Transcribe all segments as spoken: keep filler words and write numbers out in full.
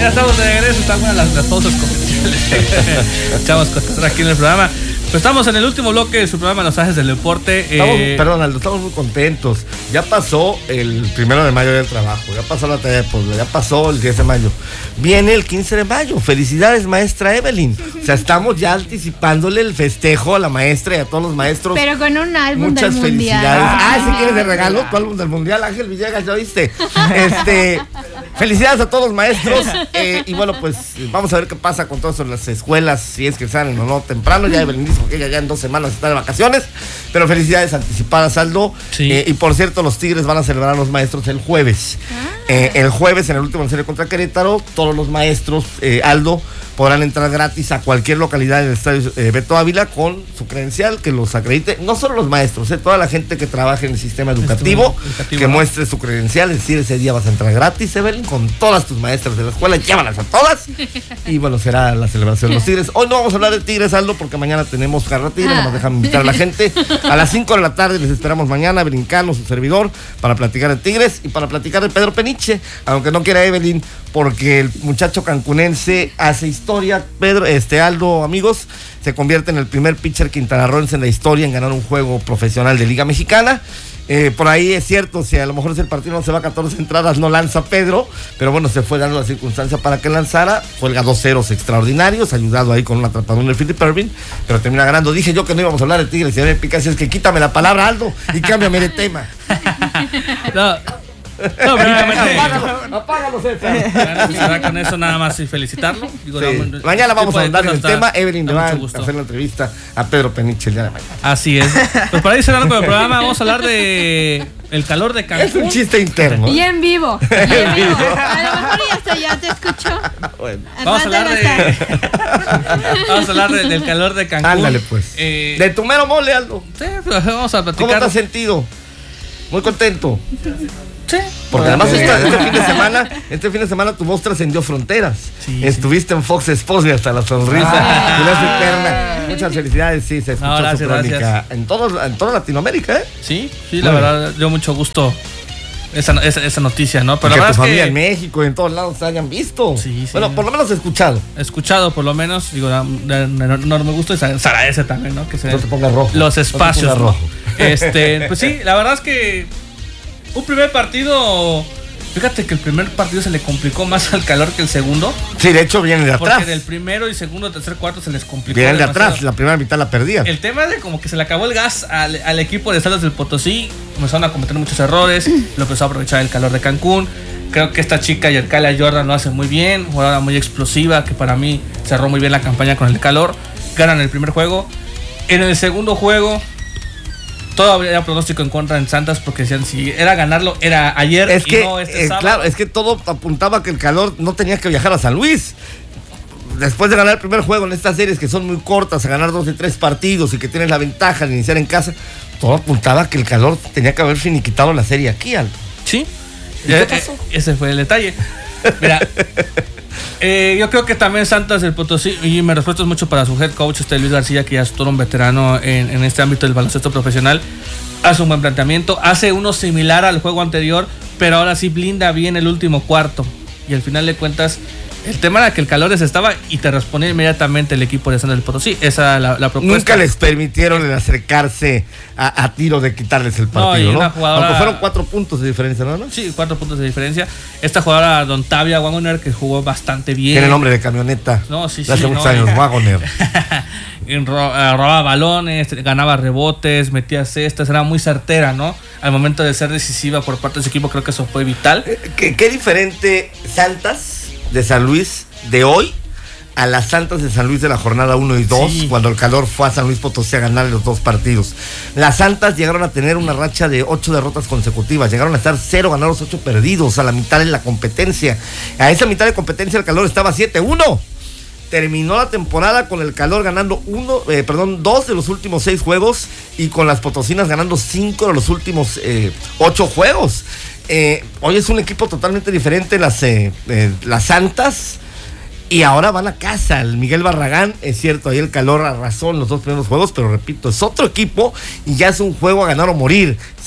ya estamos de regreso, están buenas las, las pausas comerciales. Echamos cosas aquí en el programa. Pues estamos en el último bloque de su programa Los Ajes del Deporte. Estamos, eh... Perdón, Aldo, estamos muy contentos. Ya pasó el primero de mayo del trabajo, ya pasó la tarea de pueblo, ya pasó el diez de mayo. Viene el quince de mayo. Felicidades, maestra Evelyn. O sea, estamos ya anticipándole el festejo a la maestra y a todos los maestros. Pero con un álbum Muchas del felicidades. mundial. Ah, si quieres de regalo tu álbum del mundial, Ángel Villegas, ¿ya viste? Este, felicidades a todos los maestros. Eh, y bueno, pues vamos a ver qué pasa con todas las escuelas, si es que salen o no temprano. Ya Evelyn dijo que ella ya en dos semanas está de vacaciones. Pero felicidades anticipadas, Aldo. Sí. Eh, y por cierto, los Tigres van a celebrar a los maestros el jueves. Ah. Eh, el jueves, en el último en serie contra Querétaro, todos los maestros, eh, Aldo, podrán entrar gratis a cualquier localidad del estadio eh, Beto Ávila con su credencial que los acredite. No solo los maestros, eh, toda la gente que trabaja en el sistema educativo, educativo que ¿no? muestre su credencial. Es decir, ese día vas a entrar gratis, Evelyn, con todas tus maestras de la escuela, llévalas a todas. Y bueno, será la celebración de los Tigres. Hoy no vamos a hablar de Tigres, Aldo, porque mañana tenemos carretilla, no nos dejan invitar a la gente. A las cinco de la tarde les esperamos mañana, Brincano, su servidor, para platicar de Tigres y para platicar de Pedro Peniche, aunque no quiera Evelyn, porque el muchacho cancunense hace historia. Pedro, este Aldo, amigos, se convierte en el primer pitcher quintanarroense en la historia en ganar un juego profesional de Liga Mexicana. Eh, por ahí es cierto, si a lo mejor ese partido no se va a catorce entradas, no lanza Pedro, pero bueno, se fue dando la circunstancia para que lanzara. Cuelga dos ceros extraordinarios, ayudado ahí con un atrapadón de Philip Ervin, pero termina ganando. Dije yo que no íbamos a hablar de Tigres y a mí me pica, así es que quítame la palabra, Aldo, y cámbiame de tema. No. No, pero apágalo, apágalo, César. Con eso nada más y felicitarlo. Digo, sí. no, mañana vamos a andar en el tema. Evelyn le va a gusto. hacer la entrevista a Pedro Peniche el día de mañana. Así es. Pues para ir cerrando con el programa, vamos a hablar de el calor de Cancún. Es un chiste interno. Y en vivo. Y en vivo. A lo mejor ya hasta ya te escucho. Bueno. Vamos a hablar de Vamos a hablar de, del calor de Cancún. Ándale pues. Eh, de tu mero mole, Aldo. Sí, pues vamos a platicar. ¿Cómo te has sentido? Muy contento. Sí. Porque además este, este fin de semana, este fin de semana tu voz trascendió fronteras. Sí, Estuviste sí. en Fox Sports y hasta la sonrisa. Ah, Muchas felicidades, sí, se escuchó no, gracias, su crónica en, todo, en toda Latinoamérica, ¿eh? Sí, sí, la bueno. verdad, dio mucho gusto esa, esa, esa noticia, ¿no? Pero que la tu familia que... en México y en todos lados se hayan visto. Sí, sí. Bueno, por lo menos escuchado. Escuchado, por lo menos, digo, de enorme gusto y se agradece también, ¿no? Que se no te ponga rojo. Los espacios. No te ponga rojo. Este, pues sí, la verdad es que un primer partido, fíjate que el primer partido se le complicó más al calor que el segundo. Sí, de hecho viene de atrás. Porque del primero y segundo, tercer, cuarto se les complicó. Viene de atrás, la primera mitad la perdían. El tema de como que se le acabó el gas al, al equipo de Salas del Potosí, comenzaron a cometer muchos errores, lo empezó a aprovechar el calor de Cancún. Creo que esta chica Yerkalia Jordan lo hace muy bien, jugadora muy explosiva, que para mí cerró muy bien la campaña con el calor. Ganan el primer juego. En el segundo juego todo había pronóstico en contra en Santas, porque decían si era ganarlo era ayer es y que, no este eh, sábado. Claro, es que todo apuntaba que el calor no tenía que viajar a San Luis. Después de ganar el primer juego en estas series que son muy cortas, a ganar dos de tres partidos y que tienes la ventaja de iniciar en casa, todo apuntaba que el calor tenía que haber finiquitado la serie aquí, Aldo. Sí. ¿Y eh, qué pasó? Eh, ese fue el detalle. Mira, eh, yo creo que también Santas del Potosí, y me respeto mucho para su head coach, este Luis García, que ya es todo un veterano en, en este ámbito del baloncesto profesional, hace un buen planteamiento, hace uno similar al juego anterior, pero ahora sí blinda bien el último cuarto. Y al final de cuentas, el tema era que el calor les estaba y te respondía inmediatamente el equipo de Santos del Potosí. Esa es la, la propuesta. Nunca les permitieron el acercarse a, a tiro de quitarles el partido, ¿no? ¿no? Jugadora, aunque fueron cuatro puntos de diferencia, ¿no? Sí, cuatro puntos de diferencia. Esta jugadora, Dontavia Wagoner, que jugó bastante bien. Tiene nombre de camioneta. No, sí, sí. Hace muchos no, años, Wagoner. Robaba balones, ganaba rebotes, metía cestas, era muy certera, ¿no? Al momento de ser decisiva por parte de su equipo, creo que eso fue vital. ¿Qué, qué diferente Santas de San Luis de hoy a las Santas de San Luis de la jornada uno y dos, sí, cuando el calor fue a San Luis Potosí a ganar los dos partidos? Las Santas llegaron a tener una racha de ocho derrotas consecutivas, llegaron a estar cero ganados, ocho perdidos a la mitad de la competencia. A esa mitad de competencia el calor estaba siete uno. Terminó la temporada con el calor ganando uno, eh, perdón, dos de los últimos seis juegos y con las potosinas ganando cinco de los últimos eh, ocho juegos. Eh, hoy es un equipo totalmente diferente, las, eh, eh, las Santas, y ahora van a casa. El Miguel Barragán, es cierto, ahí el calor arrasó en los dos primeros juegos, pero repito, es otro equipo y ya es un juego a ganar o morir.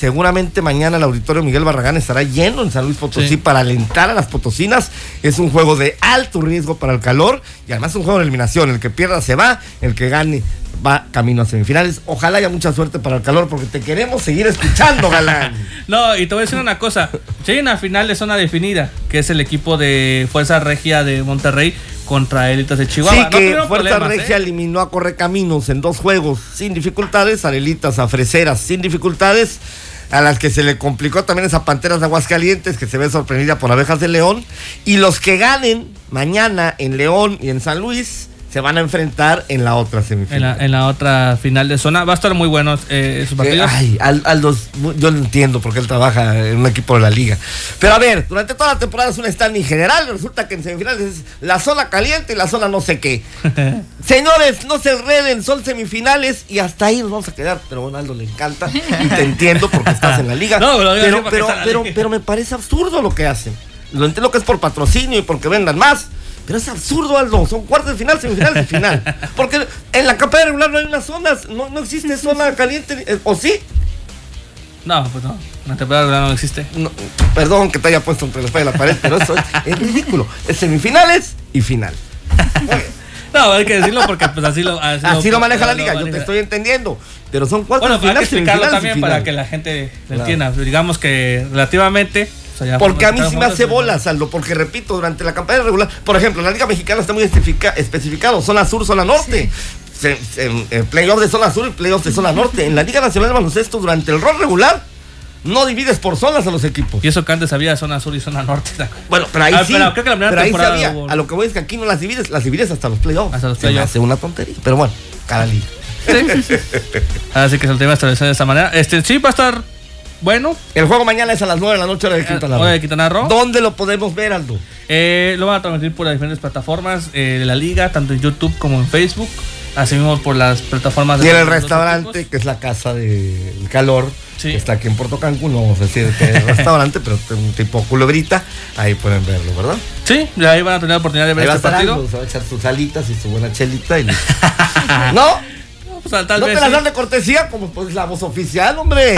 Seguramente mañana el Auditorio Miguel Barragán estará lleno en San Luis Potosí Sí. para alentar a las potosinas. Es un juego de alto riesgo para el calor y además es un juego de eliminación. El que pierda se va, el que gane va camino a semifinales. Ojalá haya mucha suerte para el calor porque te queremos seguir escuchando, galán. No, y te voy a decir una cosa. Si hay una final de zona definida, que es el equipo de Fuerza Regia de Monterrey contra Élites de Chihuahua. Sí, No que tuvieron Fuerza problemas, Regia ¿eh? eliminó a Correcaminos en dos juegos sin dificultades, a Élites, a Freseras sin dificultades, a las que se le complicó también esa Panteras de Aguascalientes, que se ve sorprendida por Abejas de León, y los que ganen mañana en León y en San Luis se van a enfrentar en la otra En semifinal. la, en la otra final de zona. Va a estar muy bueno eh, esos Que, partidos. ay, Al- Aldo, yo no entiendo porque él trabaja en un equipo de la liga. Pero a ver, durante toda la temporada es un standing general. Resulta que en semifinales es la zona caliente y la zona no sé qué. Señores, no se enreden, son semifinales y hasta ahí nos vamos a quedar. Pero bueno, a Aldo le encanta y te entiendo porque estás en la liga. No, pero digo pero, así porque pero, está en la pero, liga. pero me parece absurdo lo que hacen. Lo entiendo que es por patrocinio y porque vendan más. Pero es absurdo, Aldo. Son cuartos de final, semifinales y final. Porque en la campaña regular no hay unas zonas. No, no existe zona caliente. eh, ¿O sí? No, pues no. La temporada regular no existe. No, perdón que te haya puesto entre la espalda y la pared, pero eso es, es ridículo. Es semifinales y final. No, hay que decirlo porque pues así lo... Así, Así lo maneja la liga, yo maneja. te estoy entendiendo. Pero son cuartos Bueno, de pero hay final, que explicarlo semifinales y también final. para que la gente lo Claro. entienda. Digamos que relativamente... o sea, ya Porque a mí estamos sí me hace juntos, bolas, Aldo, porque repito, durante la campaña regular, por ejemplo, la Liga Mexicana está muy especifica- especificado, zona sur, zona norte. Se- se- eh, playoff de zona sur y playoff de zona norte. En la Liga Nacional de Baloncesto, durante el rol regular, no divides por zonas a los equipos. Y eso que antes había zona sur y zona norte. Bueno, pero ahí Ah, sí. pero creo que la primera pero ahí temporada sabía. hubo- A lo que voy es que aquí no las divides, las divides hasta los playoffs. Hasta los Se me playoffs. hace una tontería. Pero bueno, cada liga. Así que se lo tengo que establecer de esta manera. Este, sí, va a estar bueno. El juego mañana es a las nueve de la noche hora de Quintana Roo. Hora de Quintana Roo. ¿Dónde lo podemos ver, Aldo? Eh, lo van a transmitir por las diferentes plataformas eh, de la liga, tanto en YouTube como en Facebook. Así mismo por las plataformas Y en el los dos restaurante, equipos. que es la casa del calor, Sí. que está aquí en Puerto Cancún, no vamos a decir que es restaurante, pero un tipo culebrita, ahí pueden verlo, ¿verdad? Sí, y ahí van a tener la oportunidad de ver Ahí va a este estar partido. Aldo, se va a echar sus alitas y su buena chelita y listo. ¿No? No, pues, tal ¿No vez te las sí. dan de cortesía? Como pues la voz oficial, hombre.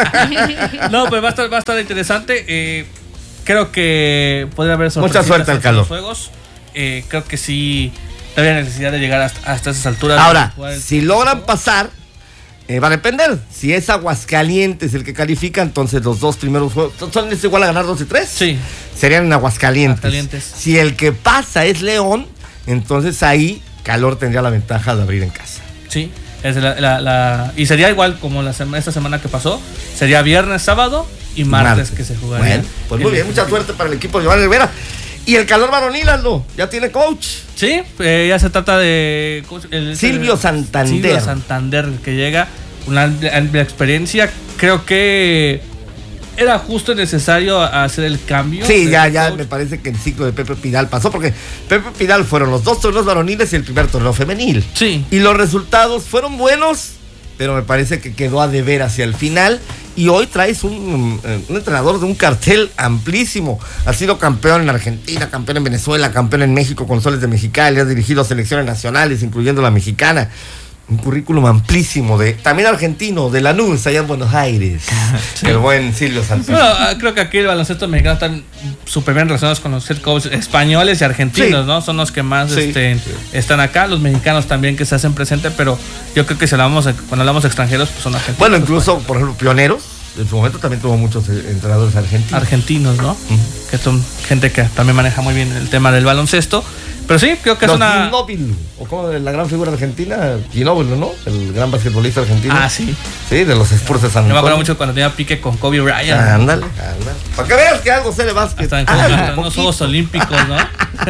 No, pues va a estar, va a estar interesante. Eh, creo que podría haber Mucha sorpresitas suerte al en calor. los juegos. Eh, creo que sí, no había necesidad de llegar hasta, hasta esas alturas. Ahora, de jugar el- si logran pasar, eh, va a depender. Si es Aguascalientes el que califica, entonces los dos primeros juegos, ¿son es igual a ganar dos y tres? Sí. Serían en Aguascalientes. Aguascalientes. Si el que pasa es León, entonces ahí Calor tendría la ventaja de abrir en casa. Sí, es la, la- la- y sería igual como la sema- esta semana que pasó. Sería viernes, sábado y martes, que se jugaría. Bueno, pues muy bien, mucha suerte para el equipo de Giovanni Rivera. Y el Calor varonil, Aldo, ya tiene coach. Sí, eh, ya se trata de ¿cómo se- el- Silvio el- Santander. Silvio Santander, que llega, una amplia, amplia experiencia. Creo que era justo y necesario hacer el cambio. Sí, de ya, ya coach. me parece que el ciclo de Pepe Pidal pasó, porque Pepe Pidal fueron los dos torneos varoniles y el primer torneo femenil. Sí. Y los resultados fueron buenos, pero me parece que quedó a deber hacia el final. Y hoy traes un, eh, un entrenador de un cartel amplísimo. Ha sido campeón en Argentina, campeón en Venezuela, campeón en México con Soles de Mexicali, ha dirigido selecciones nacionales, incluyendo la mexicana. Un currículum amplísimo de también argentino, de Lanús, allá en Buenos Aires. Sí. El buen Silvio Santander. Bueno, ah, creo que aquí el baloncesto mexicano están súper bien relacionados con los head coaches españoles y argentinos, Sí. ¿no? Son los que más Sí, este, sí. están acá, los mexicanos también que se hacen presente, pero yo creo que si hablamos, de- cuando hablamos de extranjeros, pues son argentinos. Bueno, incluso, por ejemplo, Pioneros, en su momento también tuvo muchos eh, entrenadores argentinos. Argentinos, ¿no? Que son gente que también maneja muy bien el tema del baloncesto. Pero sí, creo que Los es una... Ginóbili, o como la gran figura argentina, Ginóbili, ¿no? El gran basquetbolista argentino. Ah, sí. Sí, de los Spurs de San Yo me acuerdo Antonio. mucho cuando tenía pique con Kobe Bryant. Ah, ándale, ándale. Para que veas que algo sé de básquet. Hasta en, Ah, hasta en un unos poquito. Juegos Olímpicos, ¿no?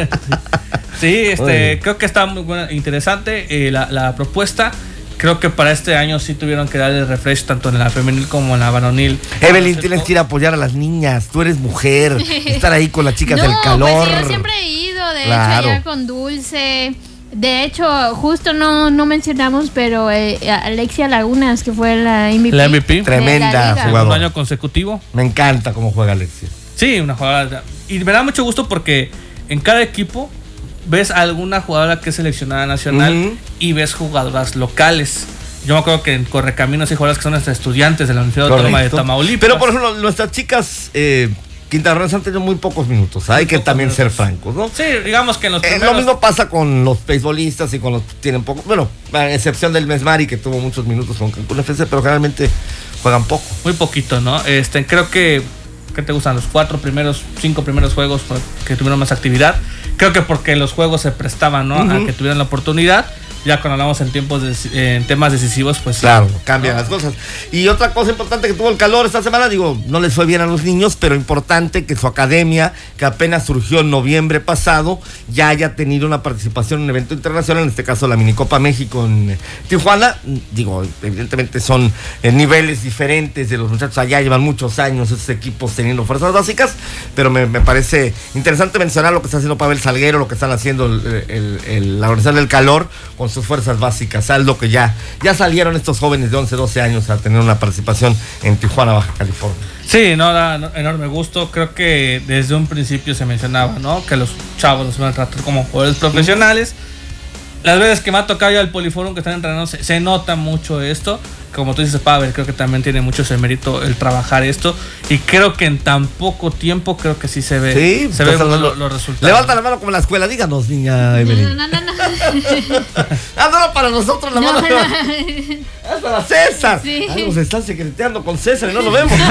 Sí, este, Oye. creo que está muy buena, interesante eh, la, la propuesta. Creo que para este año sí tuvieron que darle refresh tanto en la femenil como en la varonil. Evelyn, tienes que ir a apoyar a las niñas. Tú eres mujer. Estar ahí con las chicas no, del calor. pues yo siempre he ido, de Claro. hecho, allá con Dulce. De hecho, justo no, no mencionamos, pero eh, Alexia Lagunas, que fue la M V P. La M V P. de la Tremenda liga. jugadora. Un año consecutivo. Me encanta cómo juega Alexia. Sí, una jugadora. Y me da mucho gusto porque en cada equipo ves a alguna jugadora que es seleccionada nacional Ujú. y ves jugadoras locales. Yo me acuerdo que en Correcaminos hay jugadores que son hasta estudiantes de la Universidad Autónoma de Tamaulipas. Pero por ejemplo, nuestras chicas eh, quintanarroenses han tenido muy pocos minutos. Hay que también minutos. ser francos, ¿no? Sí, digamos que en los primeros... eh, Lo mismo pasa con los beisbolistas y con los que tienen poco. Bueno, a excepción del Mesmari, que tuvo muchos minutos con Cancún F C, pero generalmente juegan poco. Muy poquito, ¿no? Este, creo que... ¿Qué te gustan? Los cuatro primeros, cinco primeros juegos que tuvieron más actividad. Creo que porque los juegos se prestaban, ¿no? Uh-huh. A que tuvieran la oportunidad. Ya cuando hablamos en tiempos de, en temas decisivos, pues claro, sí, cambian ¿no? las cosas. Y otra cosa importante que tuvo el calor esta semana, digo, no les fue bien a los niños, pero importante que su academia, que apenas surgió en noviembre pasado, ya haya tenido una participación en un evento internacional, en este caso la Minicopa México en Tijuana. Digo, evidentemente son eh, niveles diferentes de los muchachos, allá llevan muchos años esos equipos teniendo fuerzas básicas, pero me, me parece interesante mencionar lo que está haciendo Pavel Salguero, lo que están haciendo el, el, el, la Organización del Calor con sus fuerzas básicas, algo que ya, ya salieron estos jóvenes de once, doce años a tener una participación en Tijuana, Baja California. Sí, no, da enorme gusto. Creo que desde un principio se mencionaba, ¿no? Que los chavos los van a tratar como jugadores profesionales. Las veces que me ha tocado ya el Poliforum que están entrenando, se, se nota mucho esto. Como tú dices, Pavel, creo que también tiene mucho ese mérito el trabajar esto. Y creo que en tan poco tiempo, creo que sí se ve, sí, se ven los lo, lo resultados. Levanta la mano como en la escuela, díganos, niña Evelyn. No, no, no, no. Ah, no, para nosotros la no, mano. No. Es para César. Sí. Ay, nos están secreteando con César y no lo vemos.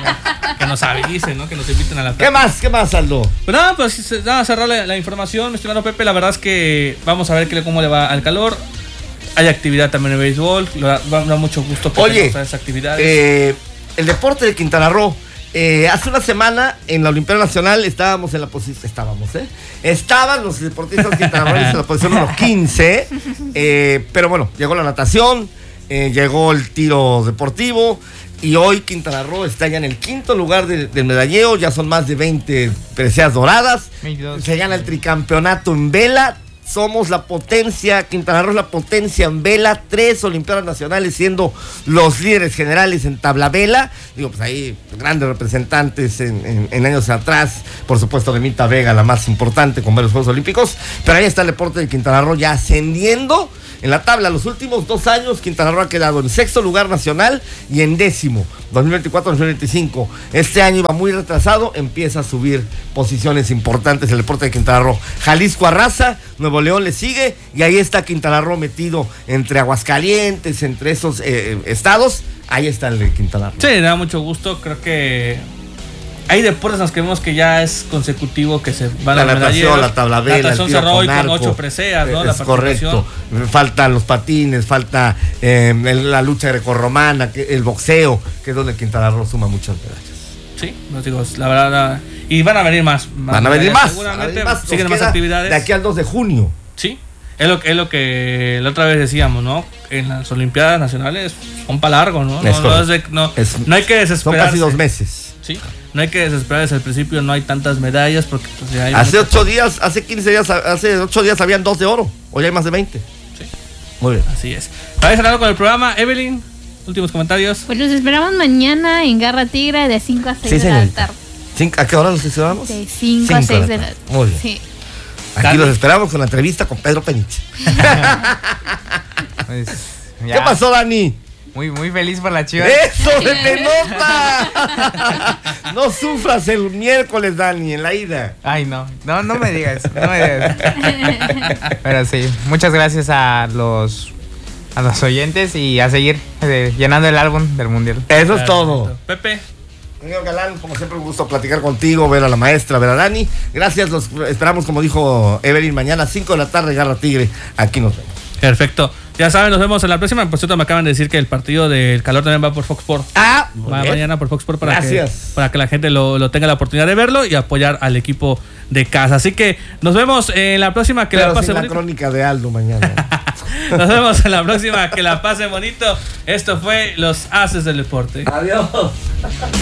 Que nos avisen, ¿no? Que nos inviten a la tarde. ¿Qué más? ¿Qué más, Aldo? Pues nada, pues nada, cerrar la, la información, mi estimado Pepe. La verdad es que vamos a ver qué, cómo le va al calor. Hay actividad también en béisbol, da, da mucho gusto que Oye, esas actividades. Eh, el deporte de Quintana Roo. Eh, hace una semana en la Olimpiada Nacional estábamos en la posición, estábamos, ¿eh? Estaban los deportistas quintanarroenses en la posición número quince, eh, pero bueno, llegó la natación, eh, llegó el tiro deportivo y hoy Quintana Roo está ya en el quinto lugar de, del medalleo, ya son más de veinte preseas doradas, veintidós. Se gana el tricampeonato en vela. Somos la potencia, Quintana Roo es la potencia en vela, tres Olimpiadas Nacionales siendo los líderes generales en tabla vela. Digo, pues ahí grandes representantes en, en, en años atrás, por supuesto Demita Vega, la más importante con varios Juegos Olímpicos, pero ahí está el deporte de Quintana Roo ya ascendiendo en la tabla. Los últimos dos años Quintana Roo ha quedado en sexto lugar nacional y en décimo, dos mil veinticuatro dos mil veinticinco. Este año iba muy retrasado, empieza a subir posiciones importantes el deporte de Quintana Roo. Jalisco arrasa, Nuevo León le sigue y ahí está Quintana Roo metido entre Aguascalientes, entre esos eh, estados. Ahí está el de Quintana Roo. Sí, me da mucho gusto. Creo que hay deportes en los que vemos que ya es consecutivo que se van a la natación, la tabla vela, la natación cerró hoy con ocho preseas, ¿no? Es la correcto. Faltan los patines, falta eh, la lucha grecorromana, el boxeo, que es donde Quintana Roo suma muchas medallas. Sí, nos digo, la verdad, la, y van a venir más. más van a venir más. Seguramente a venir más. Siguen más actividades. De aquí al dos de junio. Sí, es lo, es lo que la otra vez decíamos, ¿no? En las Olimpiadas Nacionales son para largo, ¿no? Es no, no, es de, no, es, no hay que desesperarse. Son casi dos meses. Sí, no hay que desesperarse. Al principio no hay tantas medallas porque pues, ya hay hace ocho días, hace quince días, hace ocho días habían dos de oro. Hoy hay más de veinte. Sí. Muy bien. Así es. Para cerrar con el programa, Evelyn, últimos comentarios. Pues los esperamos mañana en Garra Tigre de cinco a seis sí, de la tarde. ¿A qué hora los esperamos? De cinco a seis de la tarde. Muy bien. Sí. Aquí Dani. Los esperamos con la entrevista con Pedro Peniche. Pues, ¿qué pasó, Dani? Muy, muy feliz por la Chivas. ¡Eso se te nota! No sufras el miércoles, Dani, en la ida. Ay, no, no, no me digas, no me digas. Pero sí, muchas gracias a los a los oyentes y a seguir eh, llenando el álbum del Mundial. Eso es todo. Pepe. Señor Galán, como siempre un gusto platicar contigo, ver a la maestra, ver a Dani. Gracias, los esperamos, como dijo Evelyn, mañana a cinco de la tarde, Garra Tigre. Aquí nos vemos. Perfecto. Ya saben, nos vemos en la próxima. Por cierto, me acaban de decir que el partido del calor también va por Fox Sports. Ah, va mañana por Fox Sports para Gracias. que, para que la gente lo, lo tenga la oportunidad de verlo y apoyar al equipo de casa. Así que nos vemos en la próxima. Que Pero la pase sin la bonito. Crónica de Aldo mañana. Nos vemos en la próxima. Que la pase bonito. Esto fue Los Haces del Deporte. Adiós.